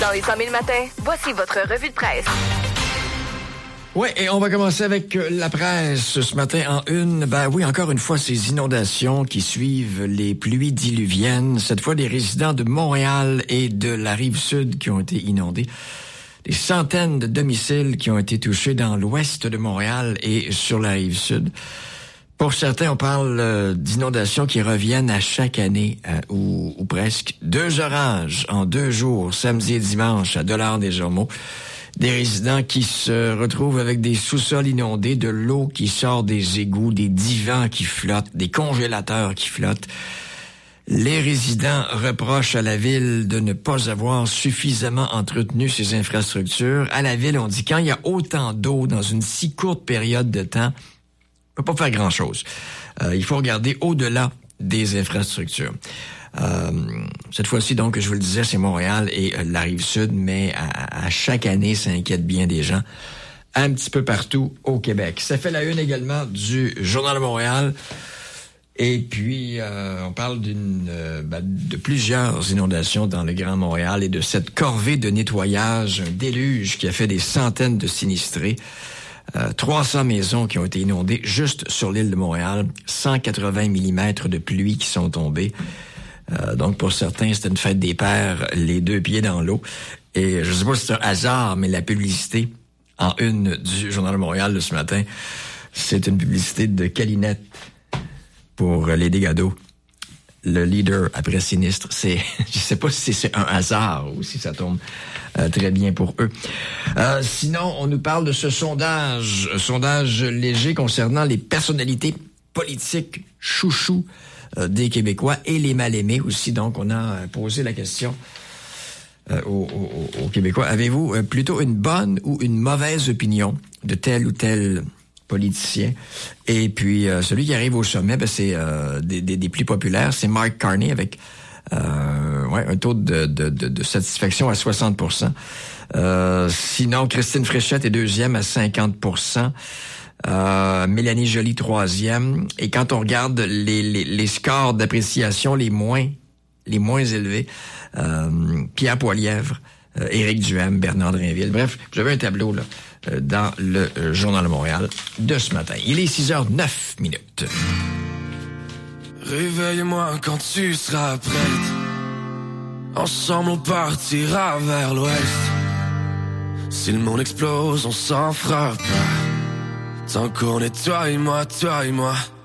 Dans les 100 000 matins, voici votre revue de presse. Oui, et on va commencer avec la presse ce matin en une. Ben oui, encore une fois, ces inondations qui suivent les pluies diluviennes. Cette fois, des résidents de Montréal et de la Rive-Sud qui ont été inondés. Des centaines de domiciles qui ont été touchés dans l'ouest de Montréal et sur la Rive-Sud. Pour certains, on parle d'inondations qui reviennent à chaque année, ou presque. 2 orages en 2 jours, samedi et dimanche, à Dollard-des-Ormeaux. Des résidents qui se retrouvent avec des sous-sols inondés, de l'eau qui sort des égouts, des divans qui flottent, des congélateurs qui flottent. Les résidents reprochent à la ville de ne pas avoir suffisamment entretenu ces infrastructures. À la ville, on dit quand il y a autant d'eau dans une si courte période de temps, on peut pas faire grand-chose. Il faut regarder au-delà des infrastructures. Cette fois-ci, donc, je vous le disais, c'est Montréal et la Rive-Sud, mais à chaque année, ça inquiète bien des gens un petit peu partout au Québec. Ça fait la une également du Journal de Montréal. Et puis, on parle de plusieurs inondations dans le Grand Montréal et de cette corvée de nettoyage, un déluge qui a fait des centaines de sinistrés. 300 maisons qui ont été inondées juste sur l'île de Montréal, 180 mm de pluie qui sont tombés. Donc, pour certains, c'était une fête des pères, les 2 pieds dans l'eau. Et je sais pas si c'est un hasard, mais la publicité en une du Journal de Montréal de ce matin, c'est une publicité de Calinette pour les dégâts d'eau. Le leader après sinistre, je sais pas si c'est un hasard ou si ça tombe très bien pour eux. Sinon, on nous parle de ce sondage léger concernant les personnalités politiques chouchous des Québécois et les mal-aimés aussi. Donc, on a posé la question aux Québécois. Avez-vous plutôt une bonne ou une mauvaise opinion de tel ou tel politicien? Et puis, celui qui arrive au sommet, c'est des plus populaires, c'est Mark Carney avec un taux de satisfaction à 60%. Sinon, Christine Fréchette est 2e à 50%. Mélanie Joly 3e. Et quand on regarde les scores d'appréciation les moins élevés, Pierre Poilievre, Éric Duhaime, Bernard Drinville. Bref, j'avais un tableau là dans le Journal de Montréal de ce matin. Il est 6h09. Réveille-moi quand tu seras prête. Ensemble on partira vers l'ouest. Si le monde explose, on s'en fera pas. Tant qu'on est toi et moi, toi et moi.